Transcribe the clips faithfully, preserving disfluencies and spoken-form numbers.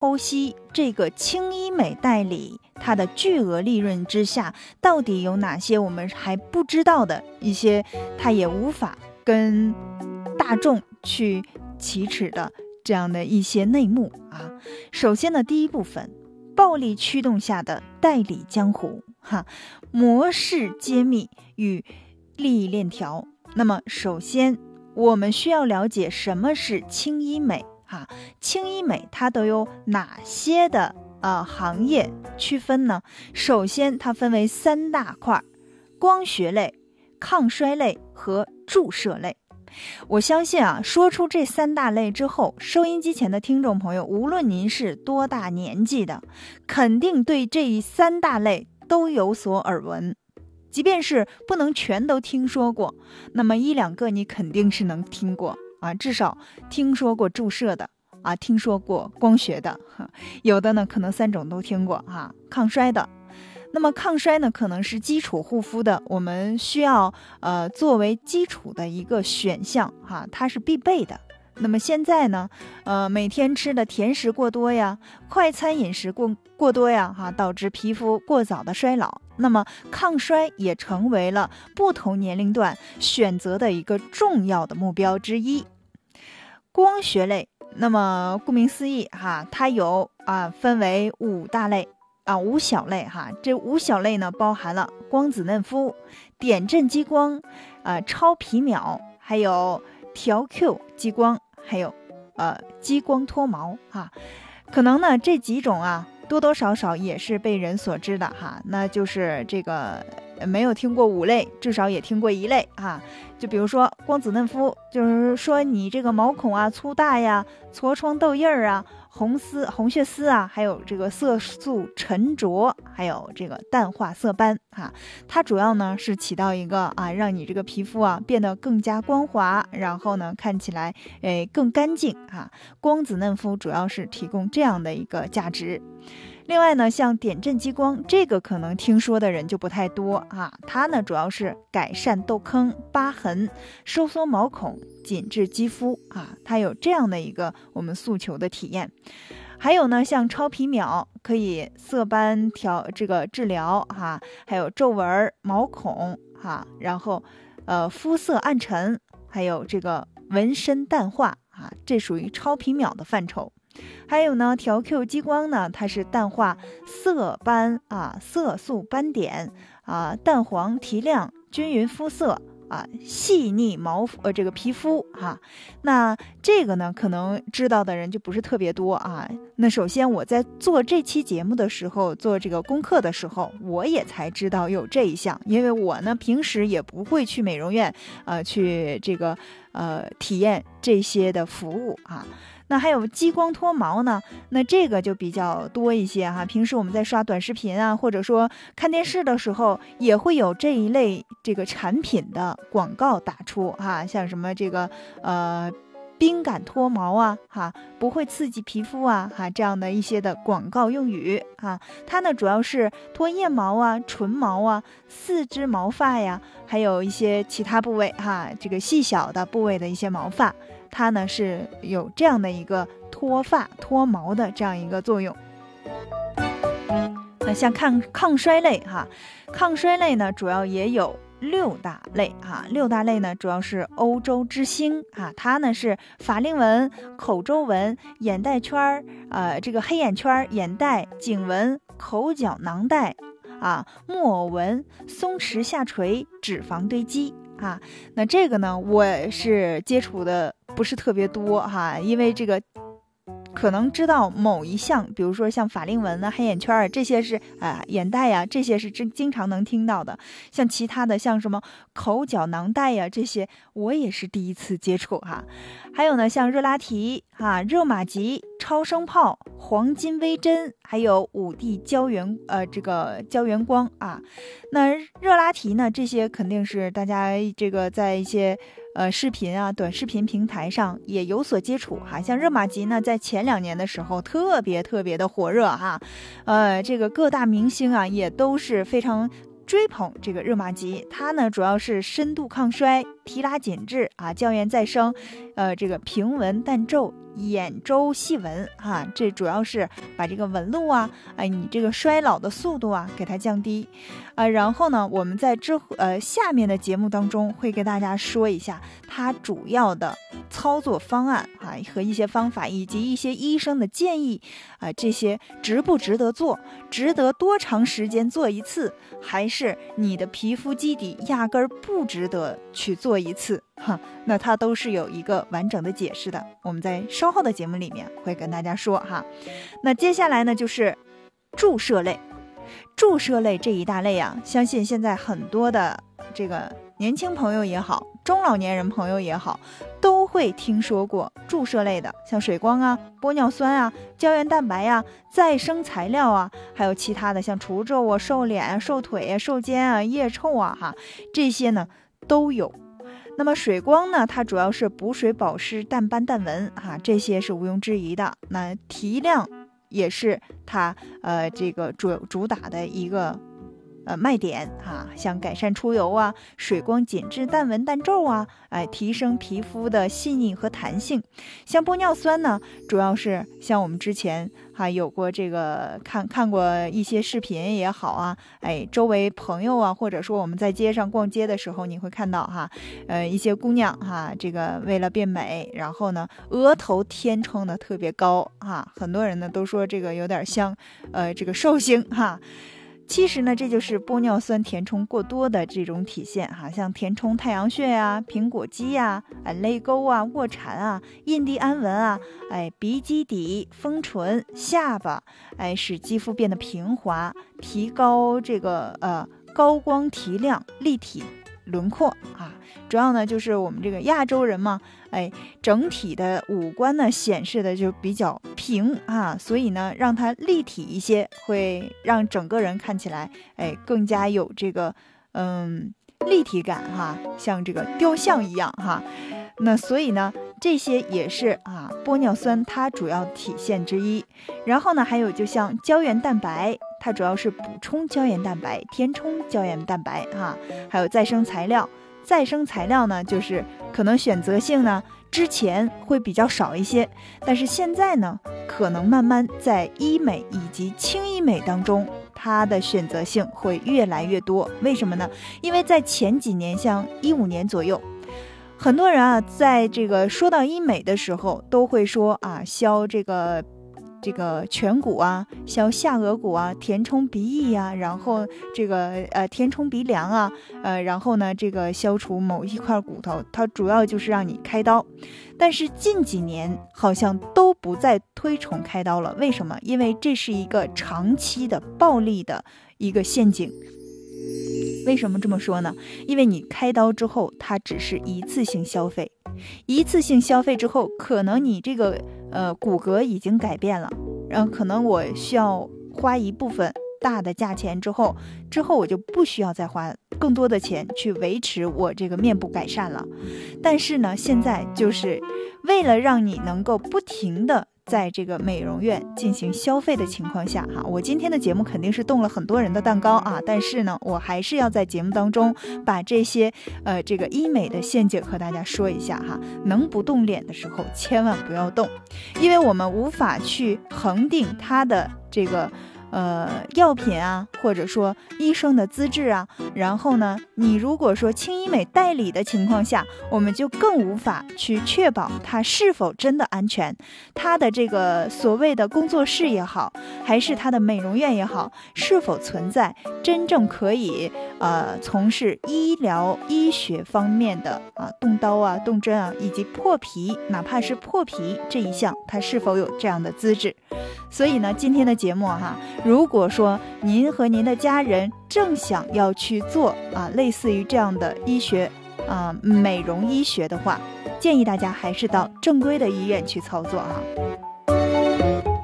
剖析这个轻医美代理它的巨额利润之下，到底有哪些我们还不知道的一些，它也无法跟大众去启齿的这样的一些内幕啊。首先呢，第一部分，暴力驱动下的代理江湖哈，模式揭秘与利益链条。那么首先我们需要了解什么是轻医美哈，轻医美它都有哪些的呃行业区分呢？首先它分为三大块，光学类、抗衰类和注射类。我相信啊，说出这三大类之后，收音机前的听众朋友，无论您是多大年纪的，肯定对这三大类都有所耳闻。即便是不能全都听说过，那么一两个你肯定是能听过啊，至少听说过注射的啊，听说过光学的，有的呢可能三种都听过啊，抗衰的。那么抗衰呢，可能是基础护肤的，我们需要呃作为基础的一个选项哈，它是必备的。那么现在呢，呃每天吃的甜食过多呀，快餐饮食过过多呀，哈，导致皮肤过早的衰老。那么抗衰也成为了不同年龄段选择的一个重要的目标之一。光学类，那么顾名思义哈，它有啊分为五大类。啊，五小类哈，这五小类呢，包含了光子嫩肤、点阵激光、呃超皮秒，还有调 Q 激光，还有呃激光脱毛哈。可能呢这几种啊，多多少少也是被人所知的哈。那就是这个没有听过五类，至少也听过一类啊。就比如说光子嫩肤，就是说你这个毛孔啊粗大呀、痤疮痘印儿啊、红丝红血丝啊，还有这个色素沉着，还有这个淡化色斑啊，它主要呢是起到一个啊让你这个皮肤啊变得更加光滑，然后呢看起来诶更干净啊。光子嫩肤主要是提供这样的一个价值。另外呢，像点阵激光，这个可能听说的人就不太多啊。它呢主要是改善痘坑、疤痕、收缩毛孔、紧致肌肤啊，它有这样的一个我们诉求的体验。还有呢，像超皮秒可以色斑调这个治疗哈、啊，还有皱纹、毛孔哈、啊，然后呃肤色暗沉，还有这个纹身淡化啊，这属于超皮秒的范畴。还有呢，调 Q 激光呢，它是淡化色斑啊、色素斑点啊、淡黄提亮、均匀肤色啊、细腻毛呃这个皮肤啊。那这个呢，可能知道的人就不是特别多啊。那首先我在做这期节目的时候，做这个功课的时候，我也才知道有这一项，因为我呢平时也不会去美容院呃去这个呃体验这些的服务啊。那还有激光脱毛呢，那这个就比较多一些哈。平时我们在刷短视频啊，或者说看电视的时候，也会有这一类这个产品的广告打出哈，像什么这个呃冰感脱毛啊，哈，不会刺激皮肤啊，哈，这样的一些的广告用语啊。它呢主要是脱腋毛啊、唇毛啊、四肢毛发呀，还有一些其他部位哈，这个细小的部位的一些毛发。它呢是有这样的一个脱发脱毛的这样一个作用。那像抗抗衰类哈，抗衰类呢主要也有六大类哈，六大类呢主要是欧洲之星啊，它呢是法令纹、口周纹、眼袋圈呃这个黑眼圈、眼袋、颈纹、口角囊袋啊、木偶纹、松弛下垂、脂肪堆积啊。那这个呢我是接触的不是特别多哈，因为这个可能知道某一项，比如说像法令纹啊、黑眼圈啊，这些是啊、呃、眼袋呀、啊，这些是经经常能听到的。像其他的，像什么口角囊袋呀、啊，这些我也是第一次接触哈。还有呢，像热拉提啊、热玛吉、超声炮、黄金微针，还有五 D 胶原呃这个胶原光啊。那热拉提呢，这些肯定是大家这个在一些呃，视频啊，短视频平台上也有所接触哈。像热玛吉呢，在前两年的时候特别特别的火热哈，呃，这个各大明星啊也都是非常追捧这个热玛吉。它呢主要是深度抗衰、 提拉紧致啊，胶原再生，呃，这个平纹淡皱，眼周细纹啊，这主要是把这个纹路啊，哎，你这个衰老的速度啊，给它降低，啊，然后呢，我们在之呃下面的节目当中会给大家说一下它主要的操作方案啊和一些方法，以及一些医生的建议啊，这些值不值得做，值得多长时间做一次，还是你的皮肤基底压根儿不值得去做一次哈，那它都是有一个完整的解释的，我们在稍后的节目里面会跟大家说哈。那接下来呢，就是注射类。注射类这一大类啊，相信现在很多的这个年轻朋友也好，中老年人朋友也好，都会听说过注射类的，像水光啊、玻尿酸啊、胶原蛋白啊、再生材料啊，还有其他的像除皱啊、瘦脸啊、瘦腿啊、瘦肩啊、腋臭啊，哈，这些呢都有。那么水光呢，它主要是补水保湿、淡斑淡纹啊，这些是毋庸置疑的。那提亮也是它呃这个主主打的一个呃卖点啊，像改善出油啊，水光紧致淡纹淡皱啊，哎，提升皮肤的细腻和弹性。像玻尿酸呢，主要是像我们之前还、啊、有过这个看看过一些视频也好啊，哎，周围朋友啊，或者说我们在街上逛街的时候，你会看到哈，呃，一些姑娘哈，这个为了变美，然后呢，额头填充的特别高哈，很多人呢都说这个有点像呃这个寿星哈。其实呢，这就是玻尿酸填充过多的这种体现哈，像填充太阳穴啊、苹果肌啊、哎泪沟啊、卧蚕啊、印第安纹啊、哎鼻基底、丰唇、下巴，哎使肌肤变得平滑，提高这个呃高光提亮、立体轮廓啊。主要呢就是我们这个亚洲人嘛，哎，整体的五官呢显示的就比较平啊，所以呢让它立体一些，会让整个人看起来哎更加有这个嗯立体感哈，像这个雕像一样哈。那所以呢这些也是啊玻尿酸它主要体现之一。然后呢还有就像胶原蛋白，它主要是补充胶原蛋白、填充胶原蛋白哈，还有再生材料。再生材料呢，就是可能选择性呢之前会比较少一些，但是现在呢，可能慢慢在医美以及轻医美当中，它的选择性会越来越多。为什么呢？因为在前几年，像一五年左右，很多人啊，在这个说到医美的时候，都会说啊，削这个。这个颧骨啊，削下颚骨啊，填充鼻翼啊，然后这个呃填充鼻梁啊，呃然后呢这个消除某一块骨头，它主要就是让你开刀。但是近几年好像都不再推崇开刀了，为什么？因为这是一个长期的暴利的一个陷阱。为什么这么说呢？因为你开刀之后，它只是一次性消费，一次性消费之后，可能你这个呃骨骼已经改变了，然后可能我需要花一部分大的价钱之后，之后我就不需要再花更多的钱去维持我这个面部改善了。但是呢，现在就是为了让你能够不停的在这个美容院进行消费的情况下哈，我今天的节目肯定是动了很多人的蛋糕啊，但是呢，我还是要在节目当中把这些呃这个医美的陷阱和大家说一下哈。能不动脸的时候千万不要动，因为我们无法去恒定它的这个呃药品啊，或者说医生的资质啊，然后呢你如果说轻医美代理的情况下，我们就更无法去确保它是否真的安全，它的这个所谓的工作室也好，还是它的美容院也好，是否存在真正可以呃从事医疗医学方面的啊动刀啊动针啊，以及破皮，哪怕是破皮这一项，它是否有这样的资质。所以呢今天的节目哈，如果说您和您的家人正想要去做啊类似于这样的医学啊美容医学的话，建议大家还是到正规的医院去操作啊。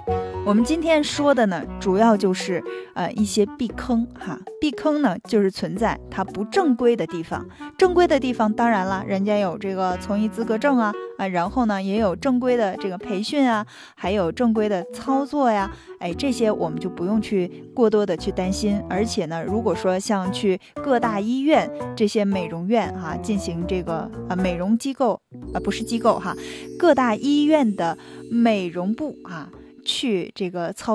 我们今天说的呢，主要就是呃一些避坑哈。避坑呢，就是存在它不正规的地方。正规的地方，当然了，人家有这个从医资格证啊，啊，然后呢也有正规的这个培训啊，还有正规的操作呀，哎，这些我们就不用去过多的去担心。而且呢，如果说像去各大医院这些美容院哈、啊，进行这个啊美容机构啊不是机构哈，各大医院的美容部啊。去这个操